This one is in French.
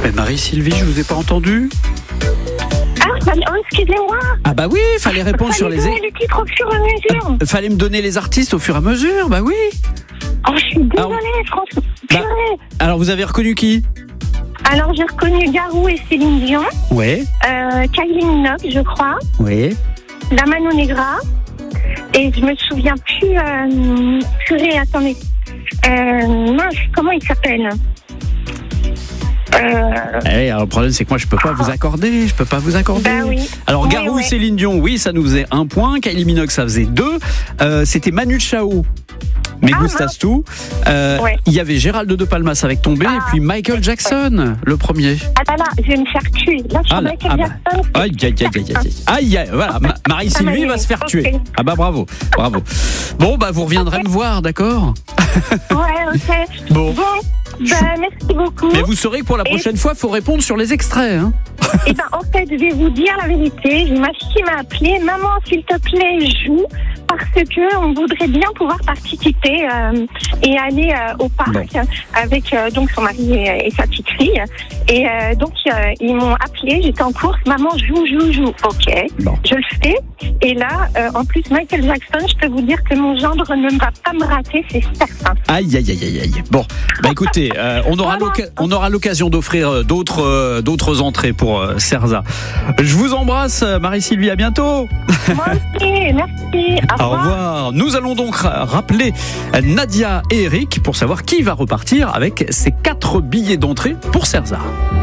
Mais Marie-Sylvie, je vous ai pas entendu. Excusez-moi. Ah bah oui, fallait répondre sur les... Fallait donner les titres au fur et à mesure. Fallait me donner les artistes au fur et à mesure, bah oui. Oh, je suis désolée, franchement. Alors, vous avez reconnu qui? Alors, j'ai reconnu Garou et Céline Dion. Ouais. Kylie Minogue, je crois. Oui. La Mano Negra. Et je me souviens plus... purée, attendez. Mince, comment il s'appelle alors, le problème, c'est que moi, je peux pas vous accorder. Bah oui. Alors, Oui, Garou, ouais. Céline Dion, oui, ça nous faisait 1 point. Kylie Minogue, ça faisait 2. C'était Manu Chao. Mais gustas tout. Ouais. Il y avait Gérald de Palmas avec Tombé et puis Michael Jackson, le premier. Ah là, je vais me faire tuer. Là, sur Michael Jackson. Aïe, voilà. Marie-Sylvie va se faire tuer. Ah bah bravo. Bon, bah vous reviendrez me voir, d'accord? Ouais, ok. Bon. Merci beaucoup. Mais vous saurez que pour la prochaine fois, il faut répondre sur les extraits. Hein. Eh ben, en fait, je vais vous dire la vérité. J'ai ma fille qui m'a appelé. Maman, s'il te plaît, joue. Parce que on voudrait bien pouvoir participer et aller au parc avec donc son mari et sa petite fille. Et donc ils m'ont appelé. J'étais en course. Maman, joue. Ok. Bon. Je le fais. Et là, en plus, Michael Jackson, je peux vous dire que mon gendre ne va pas me rater, c'est certain. Aïe. Bon, bah écoutez, on aura l'occasion d'offrir d'autres entrées pour Cerza. Je vous embrasse, Marie-Sylvie, à bientôt. Moi aussi, merci. Au revoir. Nous allons donc rappeler Nadia et Eric pour savoir qui va repartir avec ces 4 billets d'entrée pour Cerza.